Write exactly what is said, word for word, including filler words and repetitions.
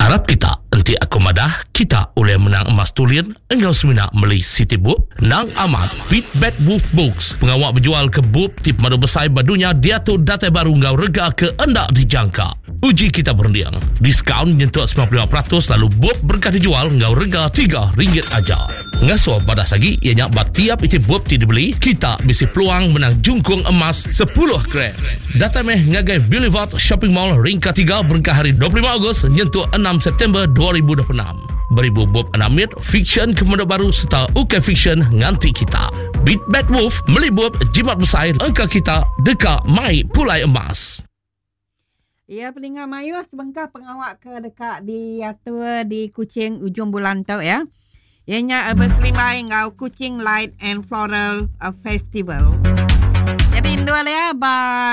Harap kita nanti aku madah kita oleh menang emas tulian engkau semina meli City Book nang amat Beat Bad Wolf Books pengawak berjual ke book tip madu besar badunya dia tu data baru ngau rega ke endak dijangka. Uji kita berundiang diskaun nyentuh sembilan puluh lima peratus lalu book berkah dijual ngau rega tiga ringgit aja. Ngasuh pada sagi ianya bat tiap iti book ti dibeli kita bisi peluang menang jungkung emas sepuluh gram. Data meh ngagai Boulevard Shopping Mall ring ketiga berkah hari dua puluh lima Ogos nyentuh enam September dua ribu dua puluh enam. Beribu bob anamit fiction kemudian baru serta UK fiction nganti kita. Beat Bad Wolf melibut jimat besar angka kita dekat mai pulai emas. Ya, pelingan Mayus bengkah pengawak ke dekat di atur di Kuching ujung bulan tu ya. Ianya berselimai ngau Kuching Light and Floral Festival. Jadi dua ya ba